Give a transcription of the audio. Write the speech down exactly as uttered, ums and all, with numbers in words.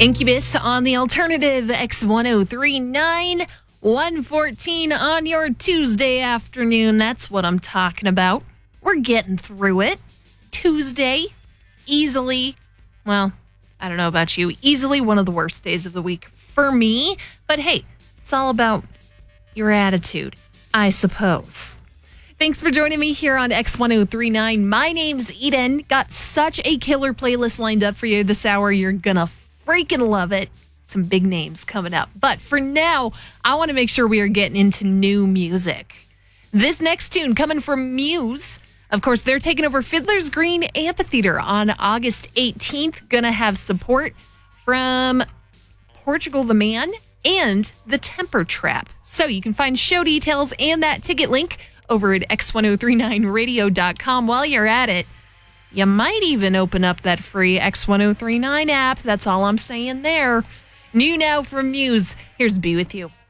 Incubus on the alternative X ten thirty-nine, one fourteen on your Tuesday afternoon. That's what I'm talking about. We're getting through it. Tuesday, easily, well, I don't know about you, easily one of the worst days of the week for me. But hey, it's all about your attitude, I suppose. Thanks for joining me here on X ten thirty-nine. My name's Eden. Got such a killer playlist lined up for you this hour. You're gonna freaking love it. Some big names coming up. But for now, I want to make sure we are getting into new music. This next tune coming from Muse. Of course, they're taking over Fiddler's Green Amphitheater on August eighteenth. Gonna have support from Portugal the Man and the Temper Trap. So you can find show details and that ticket link over at x ten thirty-nine radio dot com. While you're at it, you might even open up that free X ten thirty-nine app. That's all I'm saying there. New now from Muse. Here's Be With You.